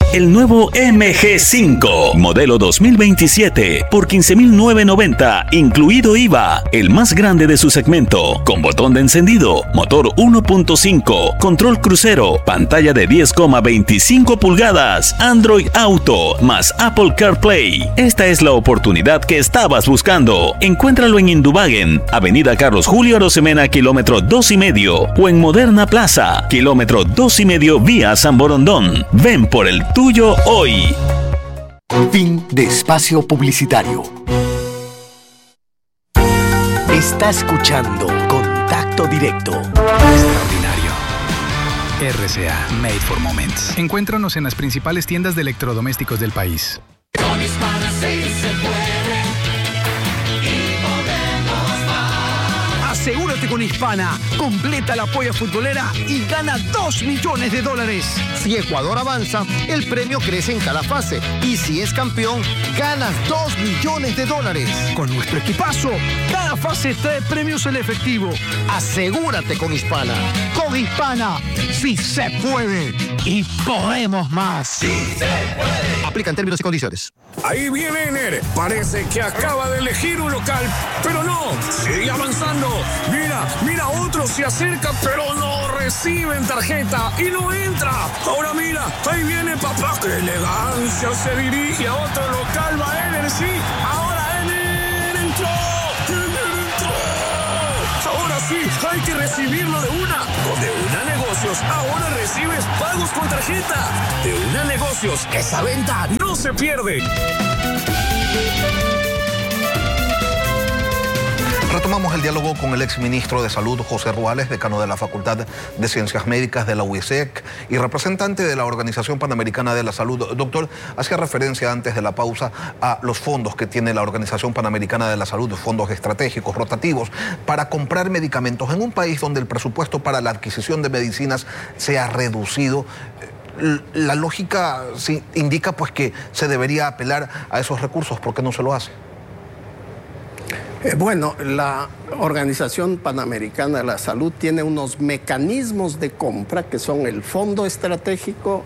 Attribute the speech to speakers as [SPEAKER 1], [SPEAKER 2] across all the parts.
[SPEAKER 1] El nuevo MG5, modelo 2027, por $15,990, incluido IVA. El más grande de su segmento, con botón de encendido, motor 1.5, control crucero, pantalla de 10,25 pulgadas, Android Auto, más Apple CarPlay. Esta es la oportunidad que estabas buscando. Encuéntralo en Indubagen, Avenida Carlos Julio Arosemena, kilómetro 2,5, o en Moderna Plaza, kilómetro 2,5, vía San Borondón. Ven por el tuyo hoy.
[SPEAKER 2] Fin de espacio publicitario. Está escuchando Contacto Directo.
[SPEAKER 3] Extraordinario. RCA Made for Moments. Encuéntranos en las principales tiendas de electrodomésticos del país.
[SPEAKER 4] Con Hispana sí se puede y podemos más.
[SPEAKER 5] Asegúrate con Hispana. Completa la polla futbolera y gana $2 millones.
[SPEAKER 6] Si Ecuador avanza, el premio crece en cada fase. Y si es campeón, ganas $2 millones.
[SPEAKER 5] Con nuestro equipazo, cada fase trae premios en efectivo.
[SPEAKER 6] Asegúrate con Hispana.
[SPEAKER 5] Con Hispana, sí se puede y podemos más.
[SPEAKER 4] Sí se puede.
[SPEAKER 6] Aplican términos y condiciones.
[SPEAKER 7] Ahí viene Ener. Parece que acaba de elegir un local, pero no. Sigue avanzando. Mira, otro se acerca, pero no reciben tarjeta y no entra. Ahora mira, ahí viene papá. ¡Qué elegancia! Se dirige a otro local. Va Ener, sí. Ahora Ener entró. Ahora sí, hay que recibirlo de una. Con De Una Negocios, ahora recibes pagos con tarjeta. De Una Negocios, esa venta no se pierde.
[SPEAKER 8] Retomamos el diálogo con el exministro de Salud, José Ruales, decano de la Facultad de Ciencias Médicas de la UISEC y representante de la Organización Panamericana de la Salud. Doctor, hacía referencia antes de la pausa a los fondos que tiene la Organización Panamericana de la Salud, fondos estratégicos, rotativos, para comprar medicamentos en un país donde el presupuesto para la adquisición de medicinas se ha reducido. La lógica sí indica pues que se debería apelar a esos recursos. ¿Por qué no se lo hace?
[SPEAKER 9] Bueno, la Organización Panamericana de la Salud tiene unos mecanismos de compra que son el fondo estratégico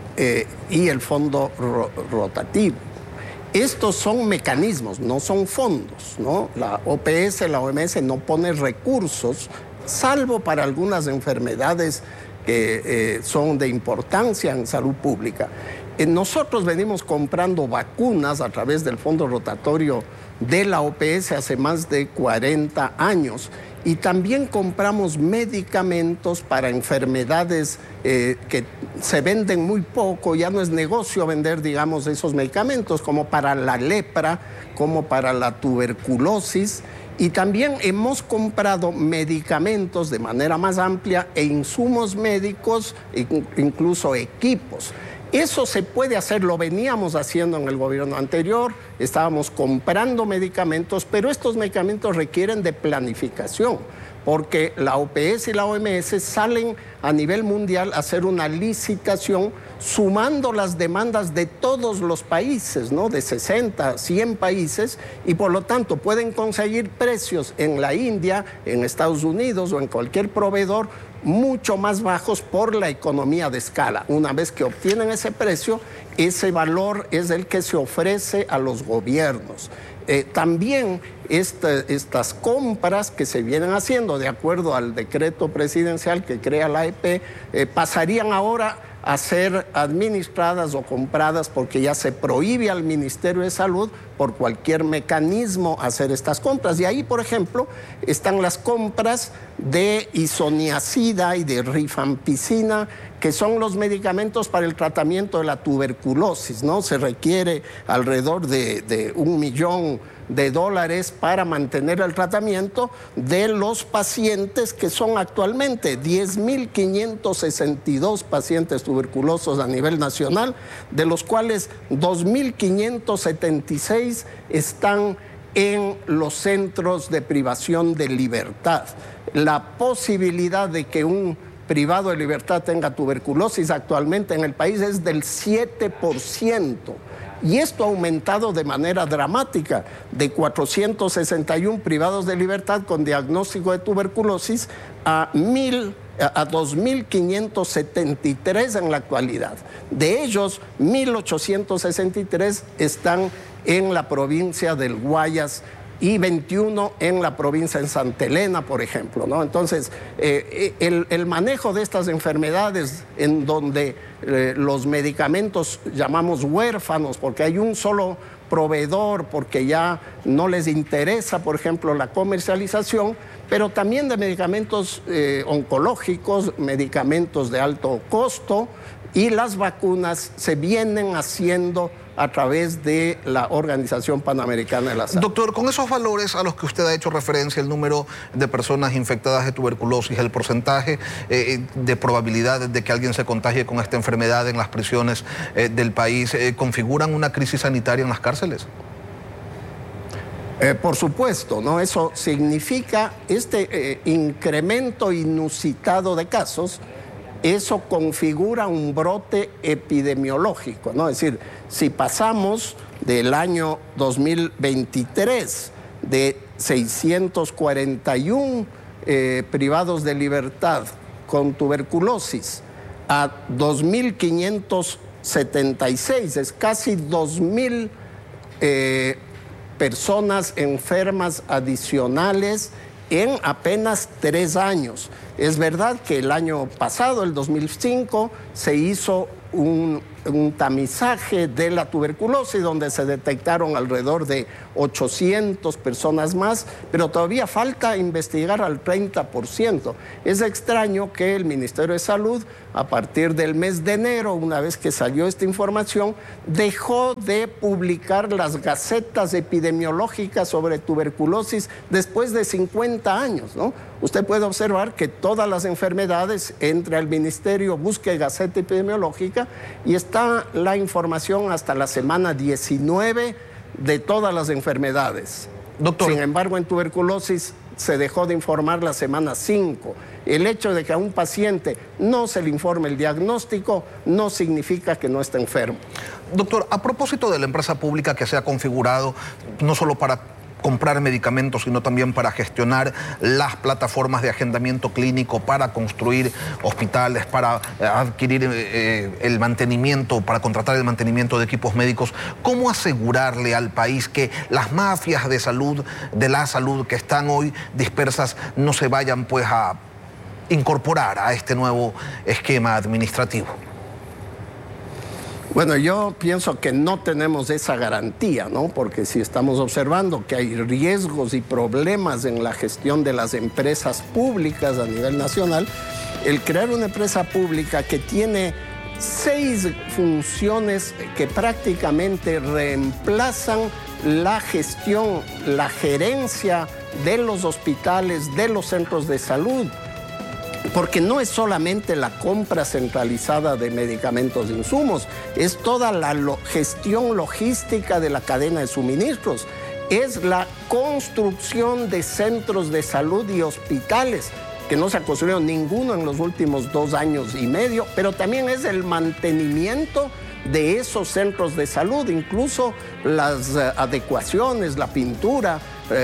[SPEAKER 9] y el fondo rotativo. Estos son mecanismos, no son fondos, ¿no? La OPS, la OMS no pone recursos, salvo para algunas enfermedades que son de importancia en salud pública. Nosotros venimos comprando vacunas a través del fondo rotatorio de la OPS hace más de 40 años y también compramos medicamentos para enfermedades que se venden muy poco, ya no es negocio vender, digamos, esos medicamentos, como para la lepra, como para la tuberculosis, y también hemos comprado medicamentos de manera más amplia e insumos médicos, incluso equipos. Eso se puede hacer, lo veníamos haciendo en el gobierno anterior, estábamos comprando medicamentos, pero estos medicamentos requieren de planificación, porque la OPS y la OMS salen a nivel mundial a hacer una licitación sumando las demandas de todos los países, ¿no? De 60, 100 países, y por lo tanto pueden conseguir precios en la India, en Estados Unidos o en cualquier proveedor mucho más bajos por la economía de escala. Una vez que obtienen ese precio, ese valor es el que se ofrece a los gobiernos. También estas compras que se vienen haciendo de acuerdo al decreto presidencial que crea la AEP pasarían ahora a ser administradas o compradas porque ya se prohíbe al Ministerio de Salud por cualquier mecanismo hacer estas compras. Y ahí, por ejemplo, están las compras de isoniazida y de rifampicina, que son los medicamentos para el tratamiento de la tuberculosis, ¿no? Se requiere alrededor de $1 millón para mantener el tratamiento de los pacientes que son actualmente 10.562 pacientes tuberculosos a nivel nacional, de los cuales 2.576 están en los centros de privación de libertad. La posibilidad de que un privado de libertad tenga tuberculosis actualmente en el país es del 7%. Y esto ha aumentado de manera dramática, de 461 privados de libertad con diagnóstico de tuberculosis a 1.000 a 2.573 en la actualidad. De ellos, 1.863 están en la provincia del Guayas y 21 en la provincia de Santa Elena, por ejemplo, ¿no? Entonces, el manejo de estas enfermedades en donde los medicamentos llamamos huérfanos, porque hay un solo proveedor, porque ya no les interesa, por ejemplo, la comercialización, pero también de medicamentos oncológicos, medicamentos de alto costo, y las vacunas se vienen haciendo a través de la Organización Panamericana de la Salud.
[SPEAKER 8] Doctor, con esos valores a los que usted ha hecho referencia, el número de personas infectadas de tuberculosis, el porcentaje de probabilidad de que alguien se contagie con esta enfermedad en las prisiones del país, ¿configuran una crisis sanitaria en las cárceles?
[SPEAKER 9] Por supuesto, ¿no? Eso significa este incremento inusitado de casos. Eso configura un brote epidemiológico, ¿no? Es decir, si pasamos del año 2023 de 641 privados de libertad con tuberculosis a 2.576, es casi 2.000 personas enfermas adicionales en apenas 3 años. Es verdad que el año pasado, el 2005, se hizo un tamizaje de la tuberculosis donde se detectaron alrededor de 800 personas más, pero todavía falta investigar al 30%. Es extraño que el Ministerio de Salud, a partir del mes de enero, una vez que salió esta información, dejó de publicar las gacetas epidemiológicas sobre tuberculosis después de 50 años, ¿no? Usted puede observar que todas las enfermedades, entra al ministerio, busque gaceta epidemiológica y está la información hasta la semana 19 de todas las enfermedades.
[SPEAKER 8] Doctor.
[SPEAKER 9] Sin embargo, en tuberculosis se dejó de informar la semana 5. El hecho de que a un paciente no se le informe el diagnóstico no significa que no esté enfermo.
[SPEAKER 8] Doctor, a propósito de la empresa pública que se ha configurado no solo para comprar medicamentos, sino también para gestionar las plataformas de agendamiento clínico, para construir hospitales, para adquirir el mantenimiento, para contratar el mantenimiento de equipos médicos. ¿Cómo asegurarle al país que las mafias de salud, de la salud que están hoy dispersas, no se vayan pues a incorporar a este nuevo esquema administrativo?
[SPEAKER 9] Bueno, yo pienso que no tenemos esa garantía, ¿no? Porque si estamos observando que hay riesgos y problemas en la gestión de las empresas públicas a nivel nacional, el crear una empresa pública que tiene 6 funciones que prácticamente reemplazan la gestión, la gerencia de los hospitales, de los centros de salud, porque no es solamente la compra centralizada de medicamentos e insumos, es toda la gestión logística de la cadena de suministros, es la construcción de centros de salud y hospitales, que no se ha construido ninguno en los últimos 2 años y medio, pero también es el mantenimiento de esos centros de salud, incluso las adecuaciones, la pintura,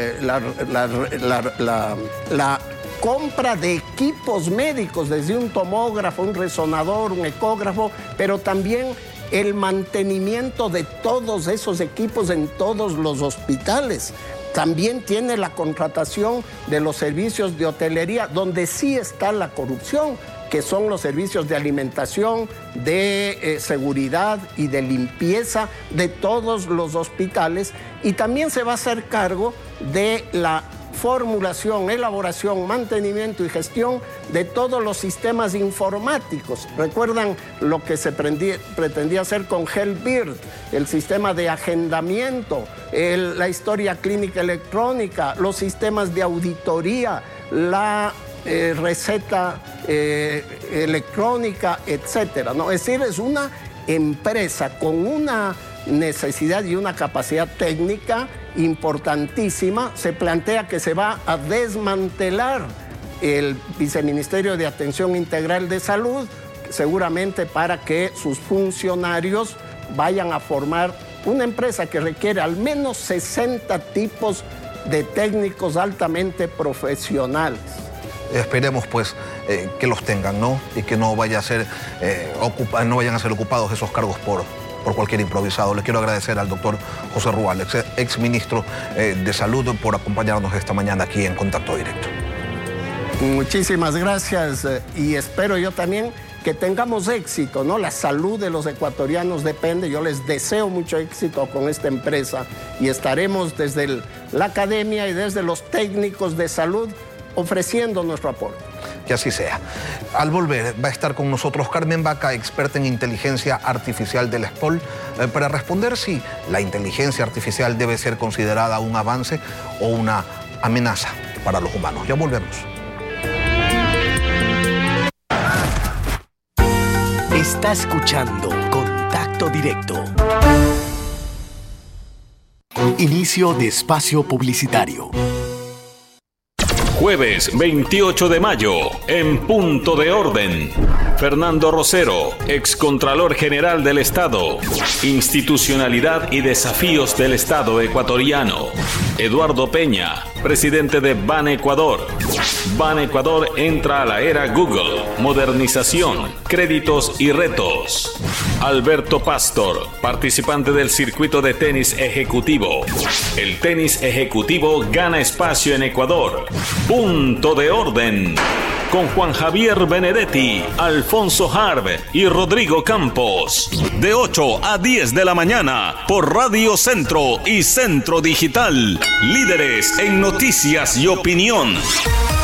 [SPEAKER 9] la compra de equipos médicos, desde un tomógrafo, un resonador, un ecógrafo, pero también el mantenimiento de todos esos equipos en todos los hospitales. También tiene la contratación de los servicios de hotelería, donde sí está la corrupción, que son los servicios de alimentación, de seguridad y de limpieza de todos los hospitales. Y también se va a hacer cargo de la formulación, elaboración, mantenimiento y gestión de todos los sistemas informáticos. ¿Recuerdan lo que se pretendía hacer con HealthBird? El sistema de agendamiento, la historia clínica electrónica, los sistemas de auditoría, la receta electrónica, etcétera, ¿no? Es decir, es una empresa con una necesidad y una capacidad técnica importantísima. Se plantea que se va a desmantelar el Viceministerio de Atención Integral de Salud, seguramente para que sus funcionarios vayan a formar una empresa que requiere al menos 60 tipos de técnicos altamente profesionales.
[SPEAKER 8] esperemos pues que los tengan, ¿no? Y que no vayan a ser ocupados esos cargos por cualquier improvisado. Le quiero agradecer al doctor José Ruales, ex ministro de Salud, por acompañarnos esta mañana aquí en Contacto Directo.
[SPEAKER 9] Muchísimas gracias y espero yo también que tengamos éxito, ¿no? La salud de los ecuatorianos depende. Yo les deseo mucho éxito con esta empresa y estaremos desde la academia y desde los técnicos de salud ofreciendo nuestro aporte.
[SPEAKER 8] Que así sea. Al volver va a estar con nosotros Carmen Vaca, experta en inteligencia artificial del SPOL, para responder si la inteligencia artificial debe ser considerada un avance o una amenaza para los humanos. Ya volvemos.
[SPEAKER 2] Está escuchando Contacto Directo. Inicio de espacio publicitario.
[SPEAKER 1] Jueves 28 de mayo, en Punto de Orden. Fernando Rosero, excontralor general del Estado. Institucionalidad y desafíos del Estado ecuatoriano. Eduardo Peña, presidente de Ban Ecuador. Ban Ecuador entra a la era Google. Modernización, créditos y retos. Alberto Pastor, participante del circuito de tenis ejecutivo. El tenis ejecutivo gana espacio en Ecuador. Punto de Orden. Con Juan Javier Benedetti, Alfonso Harb y Rodrigo Campos. De 8 a 10 de la mañana por Radio Centro y Centro Digital. Líderes en noticias y opinión.